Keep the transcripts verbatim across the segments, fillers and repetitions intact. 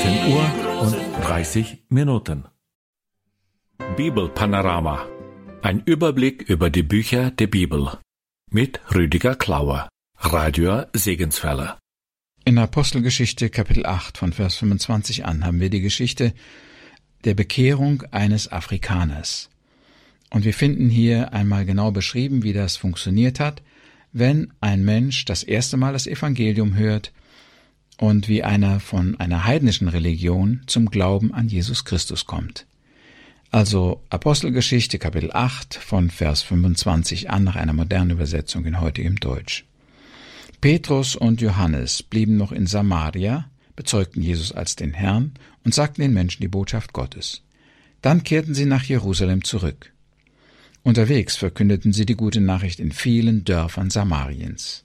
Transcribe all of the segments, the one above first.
achtzehn Uhr und dreißig Minuten. Bibelpanorama. Ein Überblick über die Bücher der Bibel. Mit Rüdiger Klauer, Radio Segenswelle. In Apostelgeschichte Kapitel acht von Vers fünfundzwanzig an haben wir die Geschichte der Bekehrung eines Afrikaners. Und wir finden hier einmal genau beschrieben, wie das funktioniert hat, wenn ein Mensch das erste Mal das Evangelium hört und wie einer von einer heidnischen Religion zum Glauben an Jesus Christus kommt. Also Apostelgeschichte Kapitel acht von Vers fünfundzwanzig an nach einer modernen Übersetzung in heutigem Deutsch. Petrus und Johannes blieben noch in Samaria, bezeugten Jesus als den Herrn und sagten den Menschen die Botschaft Gottes. Dann kehrten sie nach Jerusalem zurück. Unterwegs verkündeten sie die gute Nachricht in vielen Dörfern Samariens.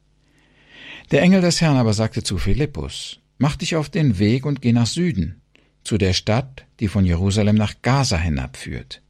Der Engel des Herrn aber sagte zu Philippus: Mach dich auf den Weg und geh nach Süden, zu der Stadt, die von Jerusalem nach Gaza hinabführt.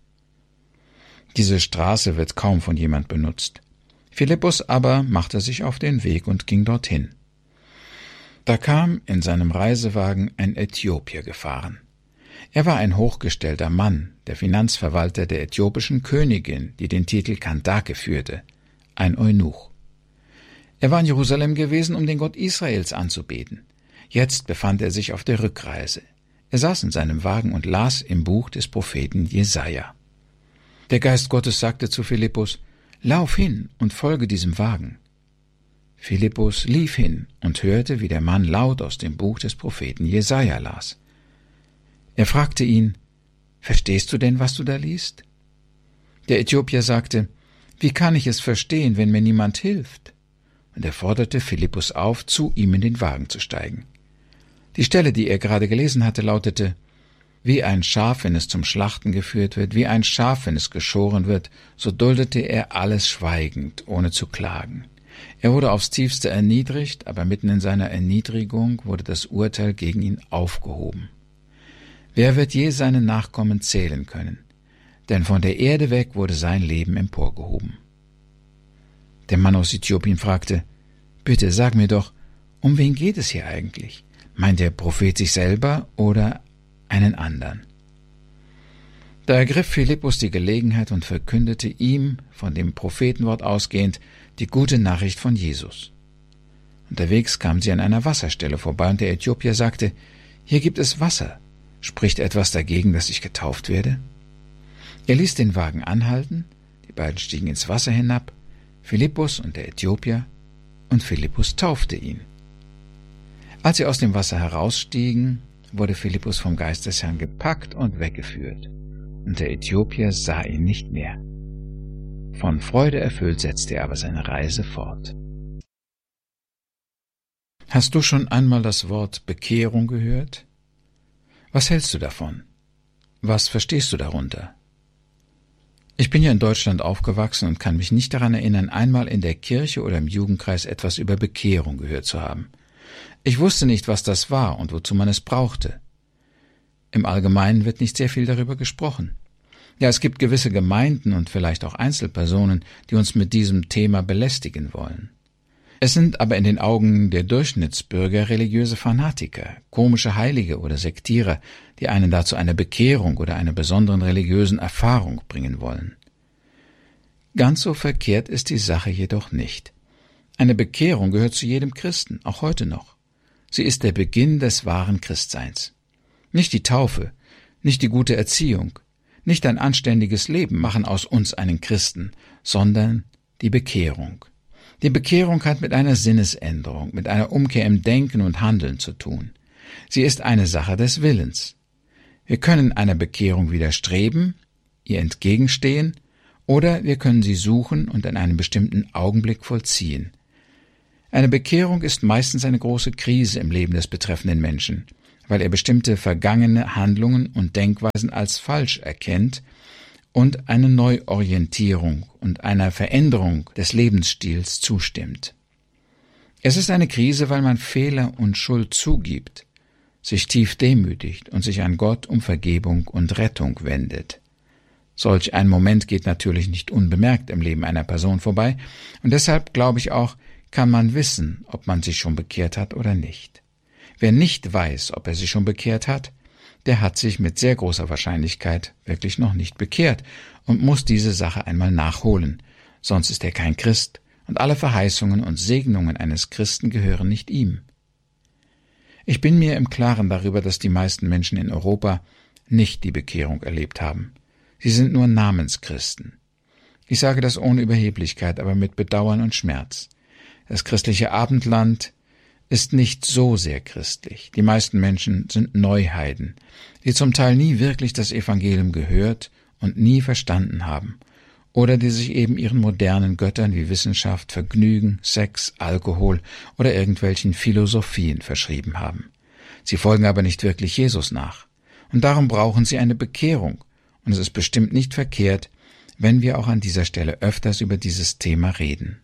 Diese Straße wird kaum von jemand benutzt. Philippus aber machte sich auf den Weg und ging dorthin. Da kam in seinem Reisewagen ein Äthiopier gefahren. Er war ein hochgestellter Mann, der Finanzverwalter der äthiopischen Königin, die den Titel Kandake führte, ein Eunuch. Er war in Jerusalem gewesen, um den Gott Israels anzubeten. Jetzt befand er sich auf der Rückreise. Er saß in seinem Wagen und las im Buch des Propheten Jesaja. Der Geist Gottes sagte zu Philippus: Lauf hin und folge diesem Wagen. Philippus lief hin und hörte, wie der Mann laut aus dem Buch des Propheten Jesaja las. Er fragte ihn: Verstehst du denn, was du da liest? Der Äthiopier sagte: Wie kann ich es verstehen, wenn mir niemand hilft? Und er forderte Philippus auf, zu ihm in den Wagen zu steigen. Die Stelle, die er gerade gelesen hatte, lautete: Wie ein Schaf, wenn es zum Schlachten geführt wird, wie ein Schaf, wenn es geschoren wird, so duldete er alles schweigend, ohne zu klagen. Er wurde aufs Tiefste erniedrigt, aber mitten in seiner Erniedrigung wurde das Urteil gegen ihn aufgehoben. Wer wird je seine Nachkommen zählen können? Denn von der Erde weg wurde sein Leben emporgehoben. Der Mann aus Äthiopien fragte: Bitte sag mir doch, um wen geht es hier eigentlich? Meint der Prophet sich selber oder einen anderen? Da ergriff Philippus die Gelegenheit und verkündete ihm, von dem Prophetenwort ausgehend, die gute Nachricht von Jesus. Unterwegs kamen sie an einer Wasserstelle vorbei, und der Äthiopier sagte: Hier gibt es Wasser. Spricht etwas dagegen, dass ich getauft werde? Er ließ den Wagen anhalten, die beiden stiegen ins Wasser hinab, Philippus und der Äthiopier, und Philippus taufte ihn. Als sie aus dem Wasser herausstiegen, wurde Philippus vom Geist des Herrn gepackt und weggeführt, und der Äthiopier sah ihn nicht mehr. Von Freude erfüllt setzte er aber seine Reise fort. Hast du schon einmal das Wort Bekehrung gehört? Was hältst du davon? Was verstehst du darunter? Ich bin ja in Deutschland aufgewachsen und kann mich nicht daran erinnern, einmal in der Kirche oder im Jugendkreis etwas über Bekehrung gehört zu haben. Ich wusste nicht, was das war und wozu man es brauchte. Im Allgemeinen wird nicht sehr viel darüber gesprochen. Ja, es gibt gewisse Gemeinden und vielleicht auch Einzelpersonen, die uns mit diesem Thema belästigen wollen. Es sind aber in den Augen der Durchschnittsbürger religiöse Fanatiker, komische Heilige oder Sektierer, die einen dazu einer Bekehrung oder einer besonderen religiösen Erfahrung bringen wollen. Ganz so verkehrt ist die Sache jedoch nicht. Eine Bekehrung gehört zu jedem Christen, auch heute noch. Sie ist der Beginn des wahren Christseins. Nicht die Taufe, nicht die gute Erziehung, nicht ein anständiges Leben machen aus uns einen Christen, sondern die Bekehrung. Die Bekehrung hat mit einer Sinnesänderung, mit einer Umkehr im Denken und Handeln zu tun. Sie ist eine Sache des Willens. Wir können einer Bekehrung widerstreben, ihr entgegenstehen, oder wir können sie suchen und in einem bestimmten Augenblick vollziehen. Eine Bekehrung ist meistens eine große Krise im Leben des betreffenden Menschen, weil er bestimmte vergangene Handlungen und Denkweisen als falsch erkennt und eine Neuorientierung und einer Veränderung des Lebensstils zustimmt. Es ist eine Krise, weil man Fehler und Schuld zugibt, sich tief demütigt und sich an Gott um Vergebung und Rettung wendet. Solch ein Moment geht natürlich nicht unbemerkt im Leben einer Person vorbei, und deshalb glaube ich auch, kann man wissen, ob man sich schon bekehrt hat oder nicht. Wer nicht weiß, ob er sich schon bekehrt hat, der hat sich mit sehr großer Wahrscheinlichkeit wirklich noch nicht bekehrt und muss diese Sache einmal nachholen, sonst ist er kein Christ und alle Verheißungen und Segnungen eines Christen gehören nicht ihm. Ich bin mir im Klaren darüber, dass die meisten Menschen in Europa nicht die Bekehrung erlebt haben. Sie sind nur Namenschristen. Ich sage das ohne Überheblichkeit, aber mit Bedauern und Schmerz. Das christliche Abendland ist nicht so sehr christlich. Die meisten Menschen sind Neuheiden, die zum Teil nie wirklich das Evangelium gehört und nie verstanden haben, oder die sich eben ihren modernen Göttern wie Wissenschaft, Vergnügen, Sex, Alkohol oder irgendwelchen Philosophien verschrieben haben. Sie folgen aber nicht wirklich Jesus nach. Und darum brauchen sie eine Bekehrung. Und es ist bestimmt nicht verkehrt, wenn wir auch an dieser Stelle öfters über dieses Thema reden.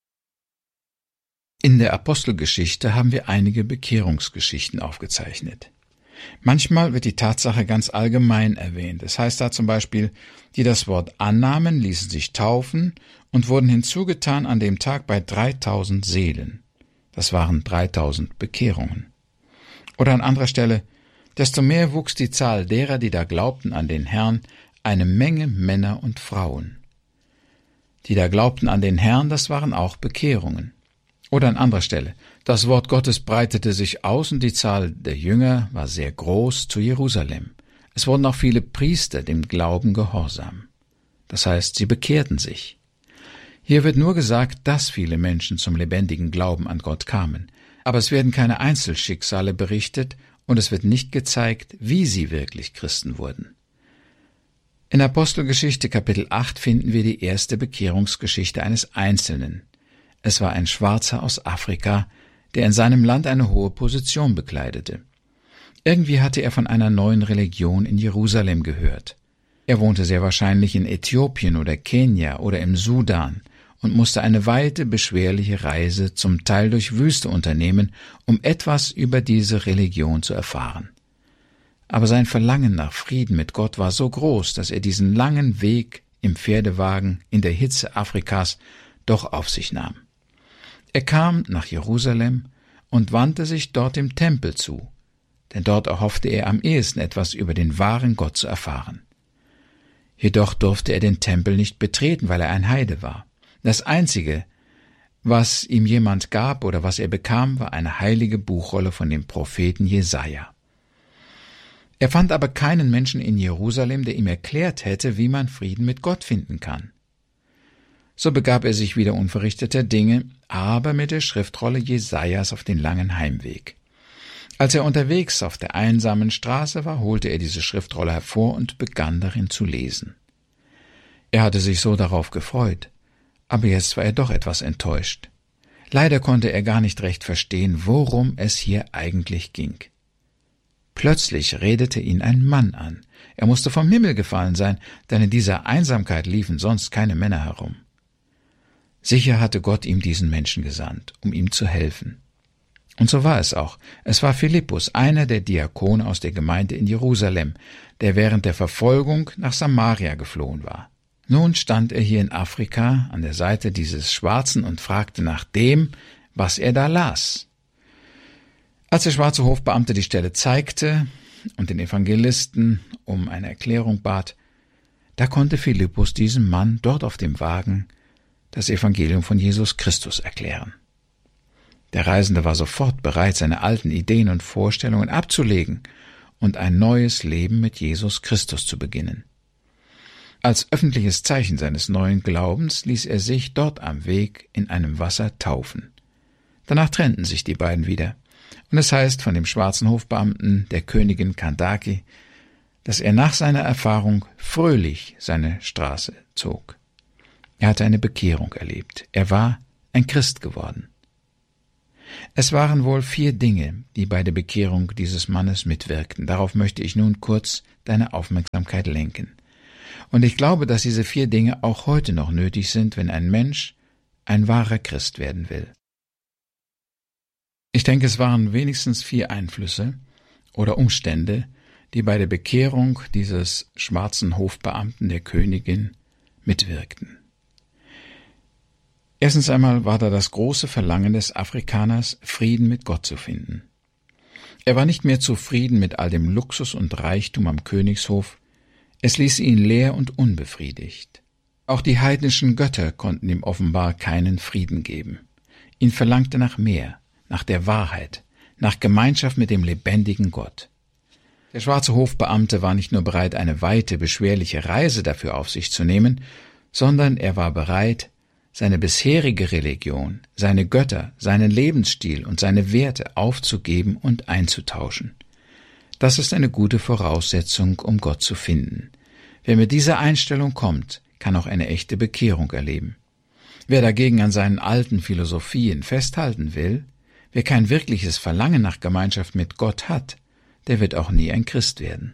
In der Apostelgeschichte haben wir einige Bekehrungsgeschichten aufgezeichnet. Manchmal wird die Tatsache ganz allgemein erwähnt. Es heißt da zum Beispiel, die das Wort annahmen, ließen sich taufen und wurden hinzugetan an dem Tag bei dreitausend Seelen. Das waren dreitausend Bekehrungen. Oder an anderer Stelle, desto mehr wuchs die Zahl derer, die da glaubten an den Herrn, eine Menge Männer und Frauen. Die da glaubten an den Herrn, das waren auch Bekehrungen. Oder an anderer Stelle, das Wort Gottes breitete sich aus und die Zahl der Jünger war sehr groß zu Jerusalem. Es wurden auch viele Priester dem Glauben gehorsam. Das heißt, sie bekehrten sich. Hier wird nur gesagt, dass viele Menschen zum lebendigen Glauben an Gott kamen. Aber es werden keine Einzelschicksale berichtet und es wird nicht gezeigt, wie sie wirklich Christen wurden. In Apostelgeschichte Kapitel acht finden wir die erste Bekehrungsgeschichte eines Einzelnen. Es war ein Schwarzer aus Afrika, der in seinem Land eine hohe Position bekleidete. Irgendwie hatte er von einer neuen Religion in Jerusalem gehört. Er wohnte sehr wahrscheinlich in Äthiopien oder Kenia oder im Sudan und musste eine weite, beschwerliche Reise zum Teil durch Wüste unternehmen, um etwas über diese Religion zu erfahren. Aber sein Verlangen nach Frieden mit Gott war so groß, dass er diesen langen Weg im Pferdewagen in der Hitze Afrikas doch auf sich nahm. Er kam nach Jerusalem und wandte sich dort dem Tempel zu, denn dort erhoffte er am ehesten etwas über den wahren Gott zu erfahren. Jedoch durfte er den Tempel nicht betreten, weil er ein Heide war. Das Einzige, was ihm jemand gab oder was er bekam, war eine heilige Buchrolle von dem Propheten Jesaja. Er fand aber keinen Menschen in Jerusalem, der ihm erklärt hätte, wie man Frieden mit Gott finden kann. So begab er sich wieder unverrichteter Dinge, aber mit der Schriftrolle Jesajas auf den langen Heimweg. Als er unterwegs auf der einsamen Straße war, holte er diese Schriftrolle hervor und begann darin zu lesen. Er hatte sich so darauf gefreut, aber jetzt war er doch etwas enttäuscht. Leider konnte er gar nicht recht verstehen, worum es hier eigentlich ging. Plötzlich redete ihn ein Mann an. Er musste vom Himmel gefallen sein, denn in dieser Einsamkeit liefen sonst keine Männer herum. Sicher hatte Gott ihm diesen Menschen gesandt, um ihm zu helfen. Und so war es auch. Es war Philippus, einer der Diakone aus der Gemeinde in Jerusalem, der während der Verfolgung nach Samaria geflohen war. Nun stand er hier in Afrika an der Seite dieses Schwarzen und fragte nach dem, was er da las. Als der schwarze Hofbeamte die Stelle zeigte und den Evangelisten um eine Erklärung bat, da konnte Philippus diesem Mann dort auf dem Wagen das Evangelium von Jesus Christus erklären. Der Reisende war sofort bereit, seine alten Ideen und Vorstellungen abzulegen und ein neues Leben mit Jesus Christus zu beginnen. Als öffentliches Zeichen seines neuen Glaubens ließ er sich dort am Weg in einem Wasser taufen. Danach trennten sich die beiden wieder, und es heißt von dem schwarzen Hofbeamten der Königin Kandake, dass er nach seiner Erfahrung fröhlich seine Straße zog. Er hatte eine Bekehrung erlebt. Er war ein Christ geworden. Es waren wohl vier Dinge, die bei der Bekehrung dieses Mannes mitwirkten. Darauf möchte ich nun kurz deine Aufmerksamkeit lenken. Und ich glaube, dass diese vier Dinge auch heute noch nötig sind, wenn ein Mensch ein wahrer Christ werden will. Ich denke, es waren wenigstens vier Einflüsse oder Umstände, die bei der Bekehrung dieses schwarzen Hofbeamten der Königin mitwirkten. Erstens einmal war da das große Verlangen des Afrikaners, Frieden mit Gott zu finden. Er war nicht mehr zufrieden mit all dem Luxus und Reichtum am Königshof, es ließ ihn leer und unbefriedigt. Auch die heidnischen Götter konnten ihm offenbar keinen Frieden geben. Ihn verlangte nach mehr, nach der Wahrheit, nach Gemeinschaft mit dem lebendigen Gott. Der schwarze Hofbeamte war nicht nur bereit, eine weite, beschwerliche Reise dafür auf sich zu nehmen, sondern er war bereit, seine bisherige Religion, seine Götter, seinen Lebensstil und seine Werte aufzugeben und einzutauschen. Das ist eine gute Voraussetzung, um Gott zu finden. Wer mit dieser Einstellung kommt, kann auch eine echte Bekehrung erleben. Wer dagegen an seinen alten Philosophien festhalten will, wer kein wirkliches Verlangen nach Gemeinschaft mit Gott hat, der wird auch nie ein Christ werden.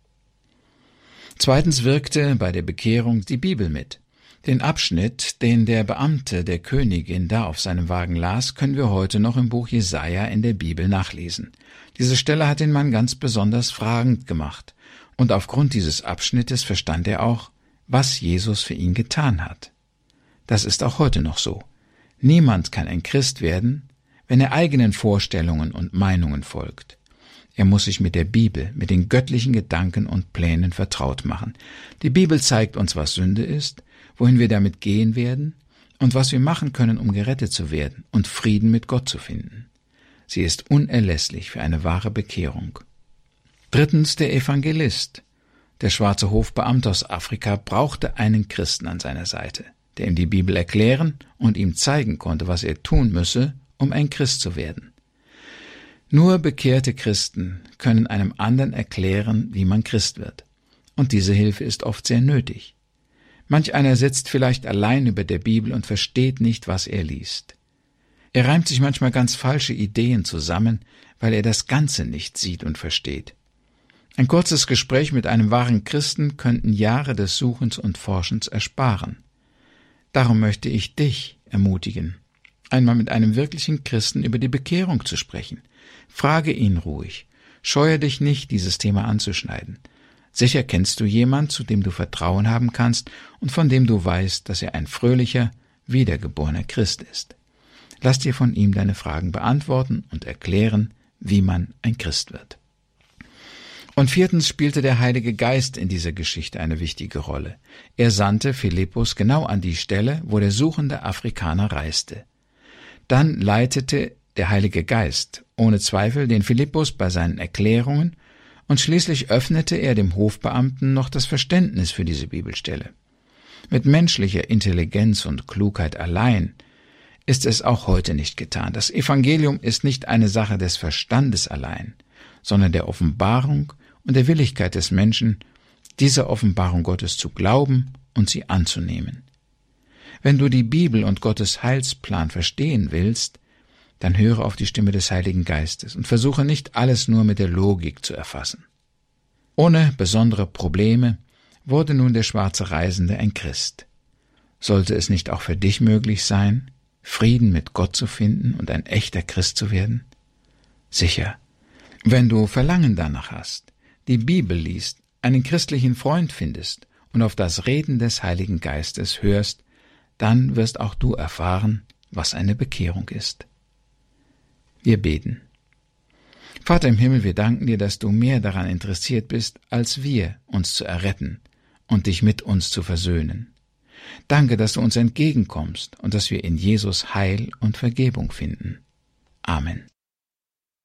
Zweitens wirkte bei der Bekehrung die Bibel mit. Den Abschnitt, den der Beamte der Königin da auf seinem Wagen las, können wir heute noch im Buch Jesaja in der Bibel nachlesen. Diese Stelle hat den Mann ganz besonders fragend gemacht, und aufgrund dieses Abschnittes verstand er auch, was Jesus für ihn getan hat. Das ist auch heute noch so. Niemand kann ein Christ werden, wenn er eigenen Vorstellungen und Meinungen folgt. Er muss sich mit der Bibel, mit den göttlichen Gedanken und Plänen vertraut machen. Die Bibel zeigt uns, was Sünde ist, wohin wir damit gehen werden und was wir machen können, um gerettet zu werden und Frieden mit Gott zu finden. Sie ist unerlässlich für eine wahre Bekehrung. Drittens der Evangelist. Der schwarze Hofbeamte aus Afrika brauchte einen Christen an seiner Seite, der ihm die Bibel erklären und ihm zeigen konnte, was er tun müsse, um ein Christ zu werden. Nur bekehrte Christen können einem anderen erklären, wie man Christ wird. Und diese Hilfe ist oft sehr nötig. Manch einer sitzt vielleicht allein über der Bibel und versteht nicht, was er liest. Er reimt sich manchmal ganz falsche Ideen zusammen, weil er das Ganze nicht sieht und versteht. Ein kurzes Gespräch mit einem wahren Christen könnten Jahre des Suchens und Forschens ersparen. Darum möchte ich dich ermutigen, einmal mit einem wirklichen Christen über die Bekehrung zu sprechen. Frage ihn ruhig. Scheue dich nicht, dieses Thema anzuschneiden. Sicher kennst du jemand, zu dem du Vertrauen haben kannst und von dem du weißt, dass er ein fröhlicher, wiedergeborener Christ ist. Lass dir von ihm deine Fragen beantworten und erklären, wie man ein Christ wird. Und viertens spielte der Heilige Geist in dieser Geschichte eine wichtige Rolle. Er sandte Philippus genau an die Stelle, wo der suchende Afrikaner reiste. Dann leitete der Heilige Geist ohne Zweifel den Philippus bei seinen Erklärungen und schließlich öffnete er dem Hofbeamten noch das Verständnis für diese Bibelstelle. Mit menschlicher Intelligenz und Klugheit allein ist es auch heute nicht getan. Das Evangelium ist nicht eine Sache des Verstandes allein, sondern der Offenbarung und der Willigkeit des Menschen, dieser Offenbarung Gottes zu glauben und sie anzunehmen. Wenn du die Bibel und Gottes Heilsplan verstehen willst, dann höre auf die Stimme des Heiligen Geistes und versuche nicht alles nur mit der Logik zu erfassen. Ohne besondere Probleme wurde nun der schwarze Reisende ein Christ. Sollte es nicht auch für dich möglich sein, Frieden mit Gott zu finden und ein echter Christ zu werden? Sicher, wenn du Verlangen danach hast, die Bibel liest, einen christlichen Freund findest und auf das Reden des Heiligen Geistes hörst, dann wirst auch du erfahren, was eine Bekehrung ist. Wir beten. Vater im Himmel, wir danken dir, dass du mehr daran interessiert bist, als wir, uns zu erretten und dich mit uns zu versöhnen. Danke, dass du uns entgegenkommst und dass wir in Jesus Heil und Vergebung finden. Amen.